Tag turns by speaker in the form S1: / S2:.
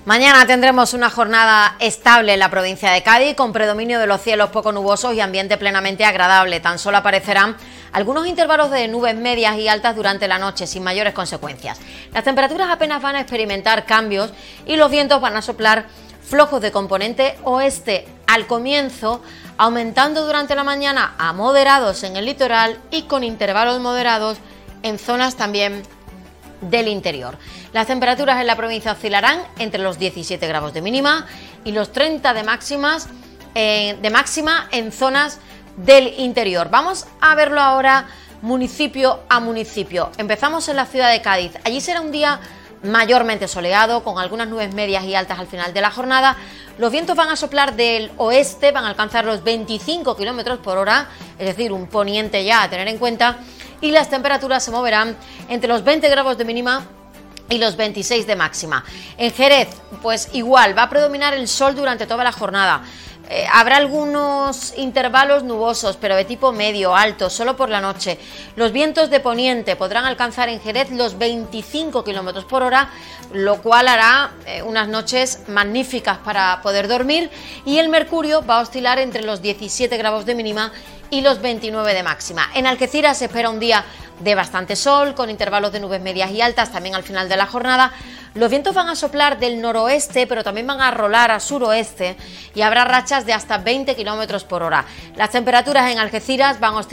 S1: Mañana tendremos una jornada estable en la provincia de Cádiz, con predominio de los cielos poco nubosos y ambiente plenamente agradable. Tan solo aparecerán algunos intervalos de nubes medias y altas durante la noche, sin mayores consecuencias. Las temperaturas apenas van a experimentar cambios y los vientos van a soplar flojos de componente oeste al comienzo, aumentando durante la mañana a moderados en el litoral y con intervalos moderados en zonas también del interior. Las temperaturas en la provincia oscilarán entre los 17 grados de mínima y los 30 de máxima en zonas del interior. Vamos a verlo ahora municipio a municipio. Empezamos en la ciudad de Cádiz. Allí será un día mayormente soleado, con algunas nubes medias y altas al final de la jornada. Los vientos van a soplar del oeste, van a alcanzar los 25 km por hora, es decir, un poniente ya a tener en cuenta, y las temperaturas se moverán entre los 20 grados de mínima y los 26 de máxima. En Jerez, pues igual, va a predominar el sol durante toda la jornada. Habrá algunos intervalos nubosos, pero de tipo medio, alto, solo por la noche. Los vientos de poniente podrán alcanzar en Jerez los 25 km por hora, lo cual hará unas noches magníficas para poder dormir, y el mercurio va a oscilar entre los 17 grados de mínima y los 29 de máxima. En Algeciras se espera un día de bastante sol, con intervalos de nubes medias y altas también al final de la jornada. Los vientos van a soplar del noroeste, pero también van a rolar a suroeste, y habrá rachas de hasta 20 km por hora. Las temperaturas en Algeciras van a oscilar